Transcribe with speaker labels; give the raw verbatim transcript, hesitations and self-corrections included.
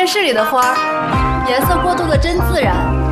Speaker 1: 室里的花，颜色过渡的真自然。